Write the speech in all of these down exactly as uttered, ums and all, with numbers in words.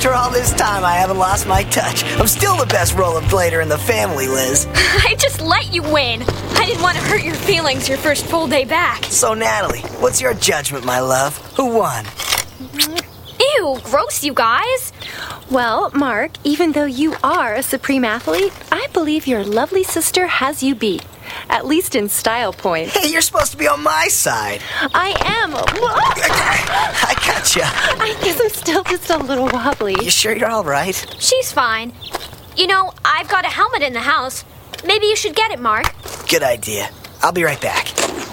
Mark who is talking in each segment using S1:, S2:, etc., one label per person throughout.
S1: After all this time, I haven't lost my touch. I'm still the best rollerblader in the family, Liz.
S2: I just let you win. I didn't want to hurt your feelings your first full day back.
S1: So, Natalie, what's your judgment, my love? Who won?
S2: Ew, gross, you guys.
S3: Well, Mark, even though you are a supreme athlete, I believe your lovely sister has you beat. At least in style points.
S1: Hey, you're supposed to be on my side.
S3: I am.
S1: I gotcha.
S3: I guess I'm still just a little wobbly.
S1: You sure you're all right?
S2: She's fine. You know, I've got a helmet in the house. Maybe you should get it, Mark.
S1: Good idea. I'll be right back.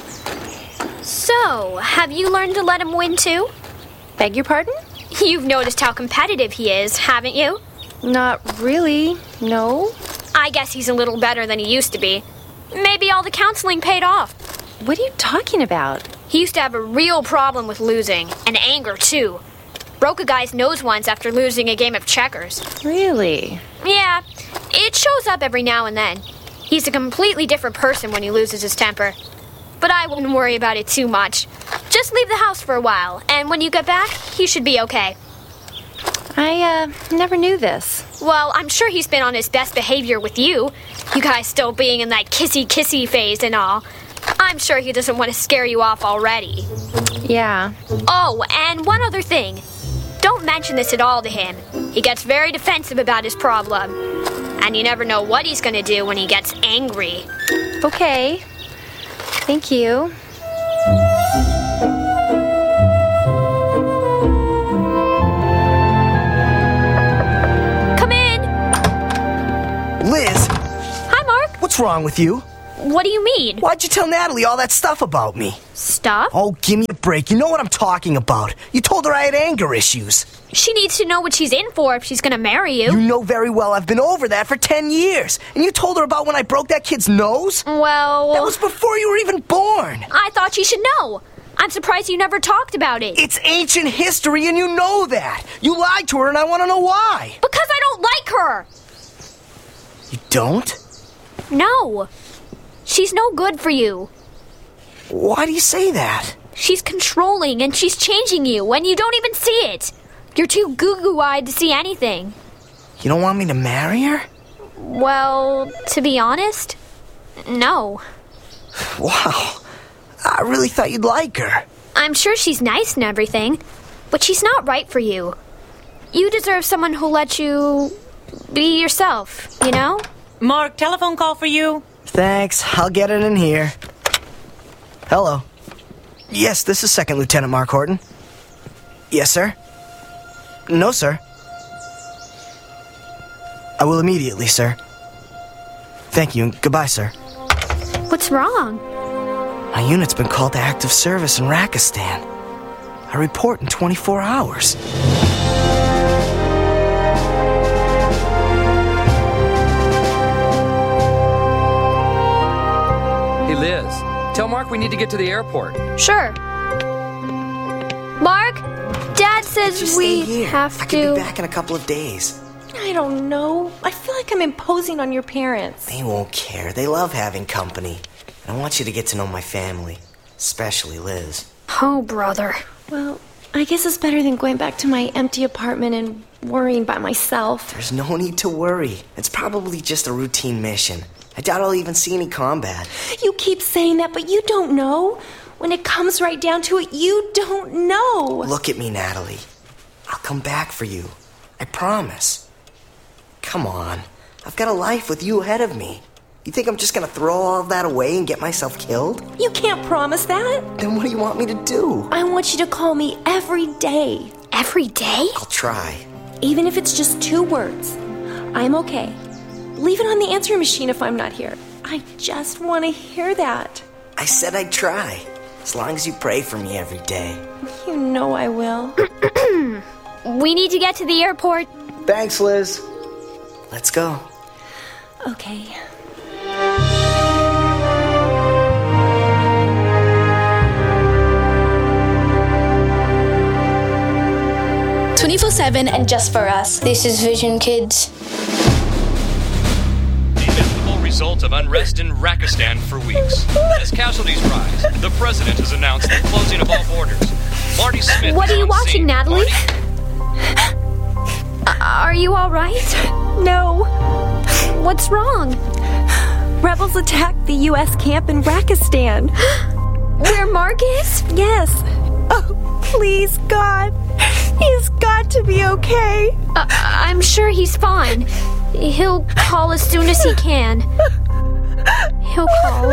S2: So, have you learned to let him win too?
S3: Beg your pardon?
S2: You've noticed how competitive he is, haven't you?
S3: Not really, no.
S2: I guess he's a little better than he used to be. Maybe all the counseling paid off.
S3: What are you talking about?
S2: He used to have a real problem with losing, and anger too. Broke a guy's nose once after losing a game of checkers.
S3: Really?
S2: Yeah, it shows up every now and then. He's a completely different person when he loses his temper. But I wouldn't worry about it too much. Just leave the house for a while, and when you get back, he should be okay.
S3: I, uh, never knew this.
S2: Well, I'm sure he's been on his best behavior with you. You guys still being in that kissy-kissy phase and all. I'm sure he doesn't want to scare you off already.
S3: Yeah.
S2: Oh, and one other thing. Don't mention this at all to him. He gets very defensive about his problem. And you never know what he's going to do when he gets angry.
S3: Okay. Thank you.
S2: Come in.
S1: Liz!
S2: Hi, Mark.
S1: What's wrong with you?
S2: What do you mean?
S1: Why'd you tell Natalie all that stuff about me?
S2: Stuff?
S1: Oh, give me a break. You know what I'm talking about. You told her I had anger issues.
S2: She needs to know what she's in for if she's going to marry you.
S1: You know very well I've been over that for ten years. And you told her about when I broke that kid's nose?
S2: Well...
S1: That was before you were even born.
S2: I thought she should know. I'm surprised you never talked about it.
S1: It's ancient history and you know that. You lied to her and I want to know why.
S2: Because I don't like her.
S1: You don't?
S2: No. She's no good for you.
S1: Why do you say that?
S2: She's controlling and she's changing you and you don't even see it. You're too goo-goo-eyed to see anything.
S1: You don't want me to marry her?
S2: Well, to be honest, no.
S1: Wow. I really thought you'd like her.
S2: I'm sure she's nice and everything, but she's not right for you. You deserve someone who'll let you be yourself, you know?
S4: Mark, telephone call for you.
S1: Thanks. I'll get it in here. Hello. Yes, this is Second Lieutenant Mark Horton. Yes, sir? No, sir. I will immediately, sir. Thank you. Goodbye, sir.
S2: What's wrong?
S1: My unit's been called to active service in Rakistan. I report in twenty-four hours.
S5: Hey, Liz. Tell Mark we need to get to the airport.
S2: Sure. Mark, Dad says
S1: Just
S2: we
S1: stay here.
S2: have
S1: I
S2: to...
S1: could be back in a couple of days.
S3: I don't know. I feel like I'm imposing on your parents.
S1: They won't care. They love having company. And I want you to get to know my family. Especially Liz.
S2: Oh, brother.
S3: Well, I guess it's better than going back to my empty apartment and worrying by myself.
S1: There's no need to worry. It's probably just a routine mission. I doubt I'll even see any combat.
S3: You keep saying that, but you don't know. When it comes right down to it, you don't know.
S1: Look at me, Natalie. I'll come back for you. I promise. Come on. I've got a life with you ahead of me. You think I'm just gonna throw all of that away and get myself killed?
S3: You can't promise that.
S1: Then what do you want me to do?
S3: I want you to call me every day.
S2: Every day?
S1: I'll try.
S3: Even if it's just two words. I'm okay. Leave it on the answering machine if I'm not here. I just want to hear that.
S1: I said I'd try. As long as you pray for me every day.
S3: You know I will.
S2: We need to get to the airport.
S1: Thanks, Liz. Let's go.
S3: Okay.
S6: twenty-four seven and just for us. This is Vision Kids.
S7: The inevitable result of unrest in Rakistan for weeks. As casualties rise, the president has announced the closing of all borders. Marty Smith
S2: What
S7: is
S2: are you
S7: on
S2: watching,
S7: scene.
S2: Natalie?
S7: Marty?
S2: you all right?
S3: No.
S2: What's wrong?
S3: Rebels attacked the U S camp in Rakistan.
S2: Where Mark is?
S3: Yes. Oh, please, God. He's got to be okay.
S2: Uh, I'm sure he's fine. He'll call as soon as he can. He'll call.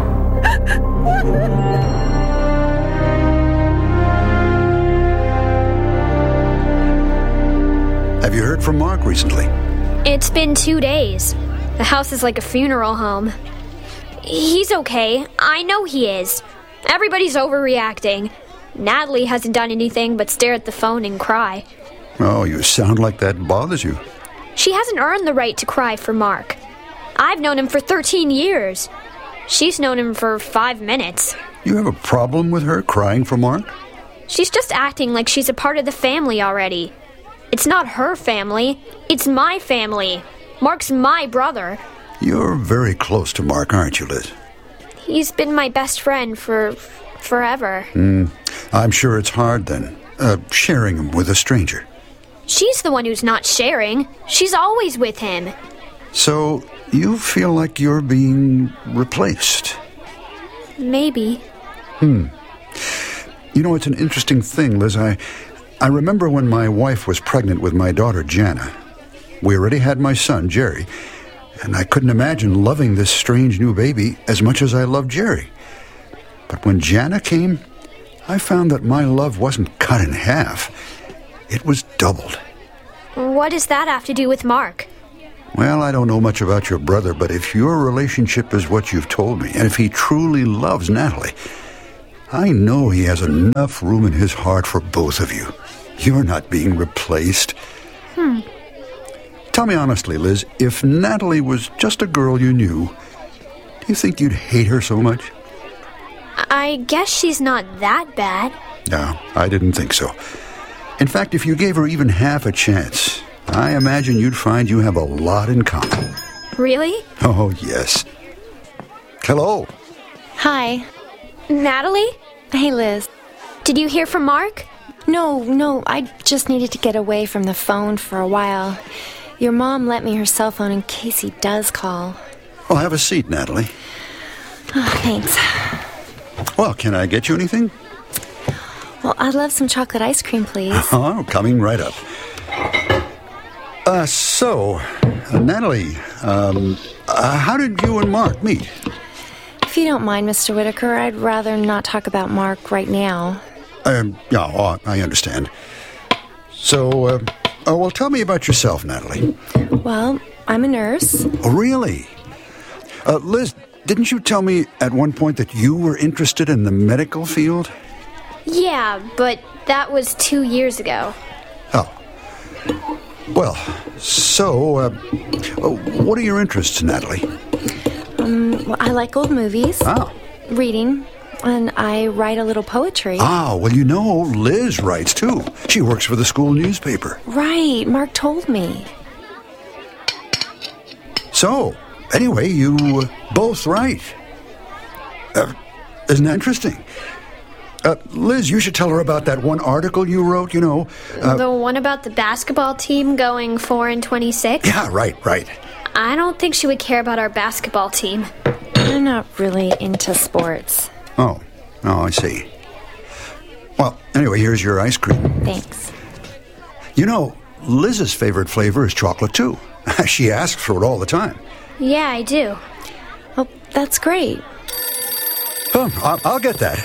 S8: Have you heard from Mark recently?
S2: It's been two days. The house is like a funeral home. He's okay. I know he is. Everybody's overreacting. Natalie hasn't done anything but stare at the phone and cry.
S8: Oh, you sound like that bothers you.
S2: She hasn't earned the right to cry for Mark. I've known him for thirteen years. She's known him for five minutes.
S8: You have a problem with her crying for Mark?
S2: She's just acting like she's a part of the family already. It's not her family. It's my family. Mark's my brother.
S8: You're very close to Mark, aren't you, Liz?
S2: He's been my best friend for forever.
S8: Mm, I'm sure it's hard then, uh, sharing him with a stranger.
S2: She's the one who's not sharing. She's always with him.
S8: So you feel like you're being replaced?
S2: Maybe.
S8: Hmm. You know, it's an interesting thing, Liz. I, I remember when my wife was pregnant with my daughter, Jana. We already had my son, Jerry, and I couldn't imagine loving this strange new baby as much as I loved Jerry. But when Jana came, I found that my love wasn't cut in half. It was doubled.
S2: What does that have to do with Mark?
S8: Well, I don't know much about your brother, but if your relationship is what you've told me, and if he truly loves Natalie, I know he has enough room in his heart for both of you. You're not being replaced.
S2: Hmm.
S8: Tell me honestly, Liz, if Natalie was just a girl you knew, do you think you'd hate her so much?
S2: I guess she's not that bad.
S8: No, I didn't think so. In fact, if you gave her even half a chance, I imagine you'd find you have a lot in common.
S2: Really?
S8: Oh, yes. Hello.
S3: Hi.
S2: Natalie?
S3: Hey, Liz.
S2: Did you hear from Mark?
S3: No, no, I just needed to get away from the phone for a while. Your mom lent me her cell phone in case he does call.
S8: Well, have a seat, Natalie.
S3: Oh, thanks.
S8: Well, can I get you anything?
S3: Well, I'd love some chocolate ice cream, please.
S8: Oh, coming right up. Uh, so, uh, Natalie, um, uh, how did you and Mark meet?
S3: If you don't mind, Mister Whitaker, I'd rather not talk about Mark right now.
S8: Um, yeah, oh, I understand. So, uh, oh, well, tell me about yourself, Natalie.
S3: Well, I'm a nurse.
S8: Oh, really? Uh, Liz, didn't you tell me at one point that you were interested in the medical field?
S2: Yeah, but that was two years ago.
S8: Oh. Well, so, uh, what are your interests, Natalie?
S3: Um, well, I like old movies.
S8: Oh.
S3: Reading. And I write a little poetry.
S8: Ah, well, you know, Liz writes, too. She works for the school newspaper.
S3: Right, Mark told me.
S8: So, anyway, you uh, both write. Uh, isn't that interesting? Uh, Liz, you should tell her about that one article you wrote, you know. Uh,
S2: the one about the basketball team going four and twenty-six?
S8: Yeah, right, right.
S2: I don't think she would care about our basketball team.
S3: I'm not really into sports.
S8: Oh, oh, I see. Well, anyway, here's your ice cream.
S3: Thanks.
S8: You know, Liz's favorite flavor is chocolate, too. She asks for it all the time.
S2: Yeah, I do.
S3: Oh, that's great.
S8: Oh, I'll, I'll get that.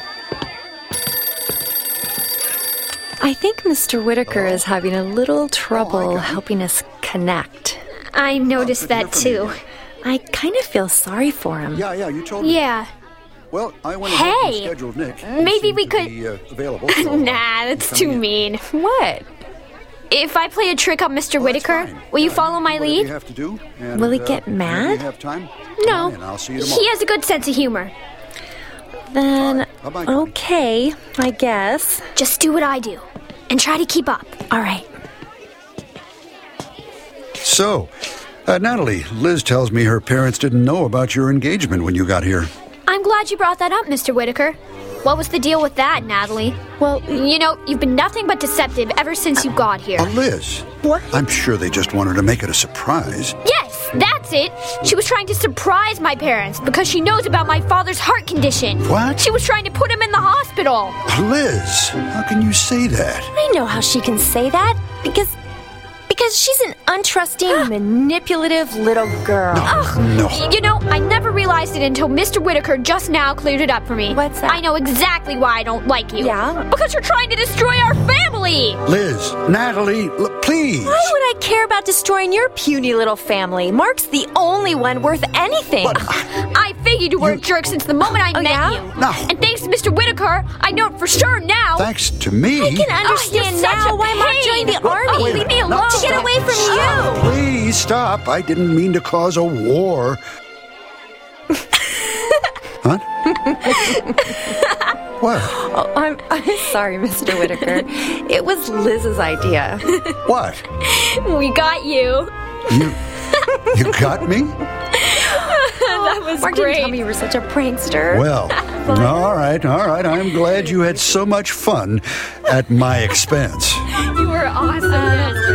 S3: I think Mister Whitaker is having a little trouble oh, helping us connect.
S2: I noticed that, too.
S3: I kind of feel sorry for him.
S8: Yeah, yeah, you told me.
S2: Yeah.
S8: Well, I went
S2: hey,
S8: ahead and scheduled Nick.
S2: Maybe we could...
S8: Be, uh, available, so
S2: nah, that's too in. mean.
S3: What?
S2: If I play a trick on Mister
S8: Oh,
S2: Whitaker, will you follow my
S8: Whatever
S2: lead?
S8: You have to do, and,
S3: will he
S8: uh,
S3: get mad?
S8: You have time?
S2: No.
S8: In, I'll see you tomorrow.
S2: He has a good sense of humor.
S3: Then,
S8: right.
S3: okay, I guess.
S2: Just do what I do, and try to keep up.
S3: All right.
S8: So, uh, Natalie, Liz tells me her parents didn't know about your engagement when you got here.
S2: I'm glad you brought that up, Mister Whitaker. What was the deal with that, Natalie?
S3: Well,
S2: You know, you've been nothing but deceptive ever since you got here.
S8: Oh, Liz.
S3: What?
S8: I'm sure they just wanted to make it a surprise.
S2: Yes, that's it. She was trying to surprise my parents because she knows about my father's heart condition.
S8: What?
S2: She was trying to put him in the hospital.
S8: Liz, how can you say that?
S3: I know how she can say that because because she's an untrusting, manipulative little girl.
S8: No.
S2: You know, I never realized it until Mister Whitaker just now cleared it up for me.
S3: What's that?
S2: I know exactly why I don't like you.
S3: Yeah?
S2: Because you're trying to destroy our family.
S8: Liz, Natalie, look, please.
S3: Why would I care about destroying your puny little family? Mark's the only one worth anything.
S8: But
S2: I figured you were a jerk since the moment I
S3: Oh,
S2: met
S3: yeah?
S2: you.
S8: No.
S2: And thanks to Mister Whitaker, I know it for sure now.
S8: thanks to me.
S3: I can
S2: Oh,
S3: understand
S2: you're such
S3: now
S2: a
S3: why Mark
S2: pain.
S3: joined the
S2: Oh,
S3: army.
S2: wait, leave me
S8: No,
S2: alone.
S3: To get
S8: stop.
S3: away from
S8: Stop.
S3: you.
S8: Please stop. I didn't mean to cause a war. Huh? What?
S3: Oh, I'm, I'm sorry, Mister Whitaker. It was Liz's idea.
S8: What?
S2: We got you.
S8: You you got me?
S2: That was
S3: Mark
S2: great.
S3: didn't tell me you were such a prankster.
S8: Well, all right, all right. I'm glad you had so much fun at my expense.
S2: You were awesome.